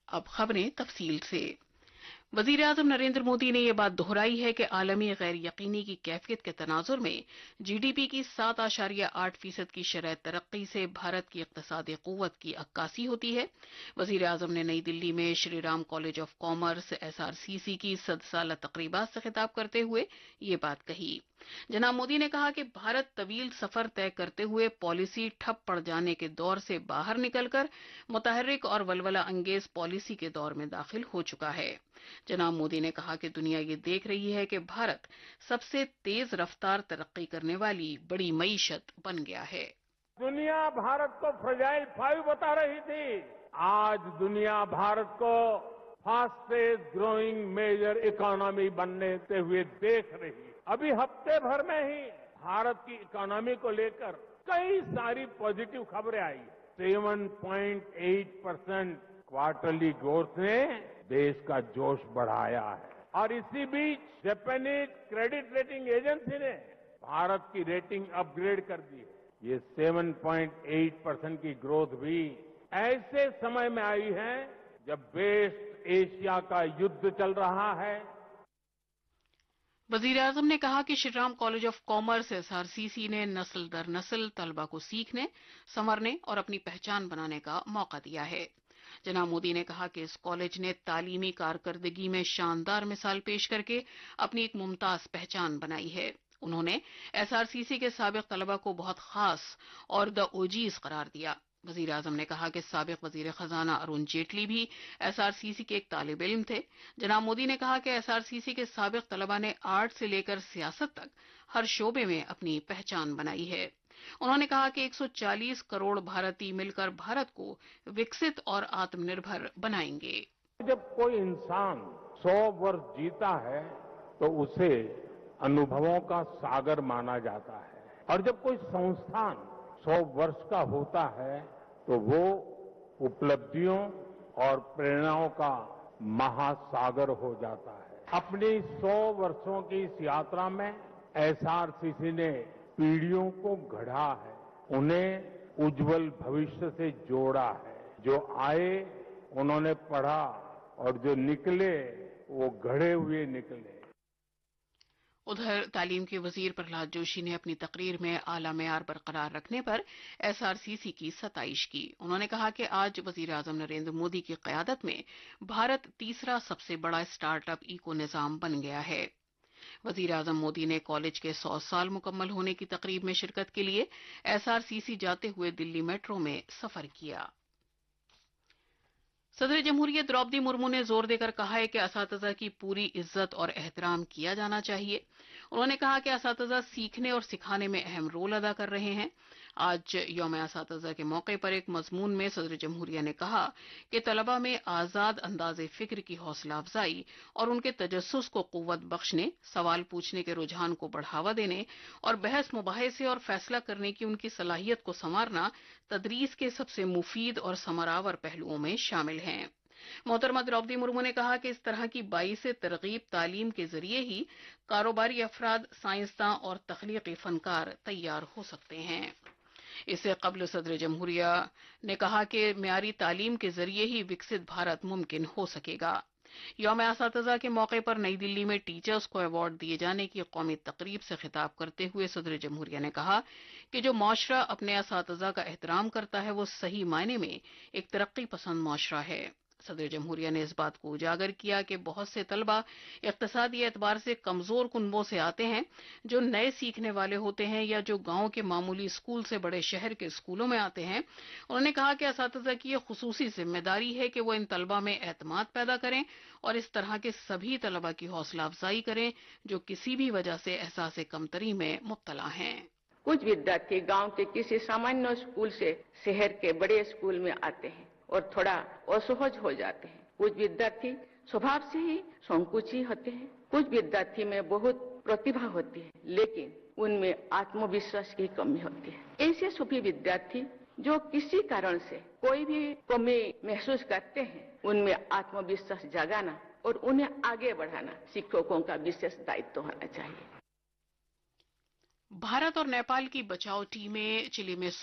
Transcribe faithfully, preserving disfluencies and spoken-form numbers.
अब खबरें तफसील से। वजीर आजम नरेंद्र मोदी ने यह बात दोहराई है कि आलमी गैर यकीनी की कैफियत के तनाजुर में जीडीपी की सात आशारिया आठ फीसद की शरह तरक्की से भारत की इक्तसादी कुव्वत की अक्कासी होती है। वजीर आजम ने नई दिल्ली में Shri Ram college of commerce SRCC की सदसाला तकरीबात से खिताब करते हुए ये बात कही। जनाब मोदी ने कहा कि भारत तवील सफर तय करते हुए पॉलिसी ठप पड़ जाने के दौर से बाहर निकलकर मुतहर्रिक और वलवला अंगेज पॉलिसी के दौर में दाखिल हो चुका है। जनाब मोदी ने कहा कि दुनिया ये देख रही है कि भारत सबसे तेज रफ्तार तरक्की करने वाली बड़ी मईशत बन गया है। दुनिया भारत को फ्रजाइल फाइव बता रही थी, आज दुनिया भारत को फास्टेस्ट ग्रोइंग मेजर इकोनॉमी बनने हुए देख रही है। अभी हफ्ते भर में ही भारत की इकोनॉमी को लेकर कई सारी पॉजिटिव खबरें आई। Seven point eight percent quarterly growth ने देश का जोश बढ़ाया है और इसी बीच जापानीज क्रेडिट रेटिंग एजेंसी ने भारत की रेटिंग अपग्रेड कर दी है। ये सेवन पॉइंट एट परसेंट की ग्रोथ भी ऐसे समय में आई है जब वेस्ट एशिया का युद्ध चल रहा है। वजीर आजम ने कहा कि Shriram college of commerce SRCC ने नस्ल दर नस्ल तलबा को सीखने, संवरने और अपनी पहचान बनाने का मौका दिया है। जनाब मोदी ने कहा कि इस कॉलेज ने तालीमी कारकर्दगी में शानदार मिसाल पेश करके अपनी एक मुमताज पहचान बनाई है। उन्होंने एसआरसीसी के साबिक तलबा को बहुत खास और द ओजीज करार दिया। वजीर आजम ने कहा कि साबिक वजीर खजाना अरुण जेटली भी एसआरसीसी के एक तालिब इल्म थे। जनाब मोदी ने कहा कि एसआरसीसी के साबिक तलबा ने आर्ट से लेकर सियासत तक हर शोबे में अपनी पहचान बनाई है। उन्होंने कहा कि एक सौ चालीस करोड़ भारतीय मिलकर भारत को विकसित और आत्मनिर्भर बनाएंगे। जब कोई इंसान सौ वर्ष जीता है तो उसे अनुभवों का सागर माना जाता है और जब कोई संस्थान सौ वर्ष का होता है तो वो उपलब्धियों और प्रेरणाओं का महासागर हो जाता है। अपनी सौ वर्षों की इस यात्रा में एसआरसीसी ने पीढ़ियों को गढ़ा है, उन्हें उज्जवल भविष्य से जोड़ा है। जो आए उन्होंने पढ़ा और जो निकले वो गढ़े हुए निकले। उधर तालीम के वजीर प्रहलाद जोशी ने अपनी तकरीर में आला मेयार बरकरार रखने पर एसआरसीसी की सताइश की। उन्होंने कहा कि आज वजीर आजम नरेंद्र मोदी की क़यादत में भारत तीसरा सबसे बड़ा स्टार्टअप इको निज़ाम बन गया है। वजीर आजम मोदी ने कॉलेज के सौ साल मुकम्मल होने की तकरीब में शिरकत के लिए एसआरसीसी जाते हुए दिल्ली मेट्रो में सफर किया। सदर जमहूरियत द्रौपदी मुर्मू ने जोर देकर कहा है कि असातिज़ा की पूरी इज्जत और एहतराम किया जाना चाहिए। उन्होंने कहा कि असातिज़ा सीखने और सिखाने में अहम रोल अदा कर रहे हैं। आज यौम असातिज़ा के मौके पर एक मजमून में सदर जमहूरिया ने कहा कि तलबा में आज़ाद अंदाज़े फ़िक्र की हौसला अफजाई और उनके तजस्सुस को कुव्वत बख्शने, सवाल पूछने के रुझान को बढ़ावा देने और बहस मुबाहिसे और फैसला करने की उनकी सलाहियत को संवारना तदरीस के सबसे मुफीद और समरावर पहलुओं में शामिल हैं। मोहतरमा द्रौपदी मुर्मू ने कहा कि इस तरह की बाइसे तरगीब तालीम के जरिए ही कारोबारी अफराद, साइंसदान और तख्लीकी फनकार तैयार हो सकते हैं। इससे कबल सदर जमहूरिया ने कहा कि मियारी तालीम के जरिए ही विकसित भारत मुमकिन हो सकेगा। यौम असातिज़ा के मौके पर नई दिल्ली में टीचर्स को अवार्ड दिए जाने की कौमी तकरीब से खिताब करते हुए सदर जमहूरिया ने कहा कि जो मुआशरा अपने असातिज़ा का एहतराम करता है वो सही मायने में एक तरक्की पसंद मुआशरा है। सदर जमहूरिया ने इस बात को उजागर किया कि बहुत से तलबा इक्तिसादी एतबार से कमजोर कुनबों से आते हैं, जो नए सीखने वाले होते हैं या जो गांव के मामूली स्कूल से बड़े शहर के स्कूलों में आते हैं। उन्होंने कहा कि असातिज़ा की यह खुसूसी जिम्मेदारी है कि वो इन तलबा में एतमाद पैदा करें और इस तरह के सभी तलबा की हौसला अफजाई करें जो किसी भी वजह से एहसास कमतरी में मुब्तला हैं। कुछ विद्यार्थी गांव के किसी सामान्य स्कूल से शहर के बड़े स्कूल में आते हैं और थोड़ा असहज हो जाते हैं। कुछ विद्यार्थी स्वभाव से ही संकुची होते हैं। कुछ विद्यार्थी में बहुत प्रतिभा होती है लेकिन उनमें आत्मविश्वास की कमी होती है। ऐसे सभी विद्यार्थी जो किसी कारण से कोई भी कमी महसूस करते हैं, उनमें आत्मविश्वास जगाना और उन्हें आगे बढ़ाना शिक्षकों का विशेष दायित्व होना चाहिए। भारत और नेपाल की बचाव टीमें चिली में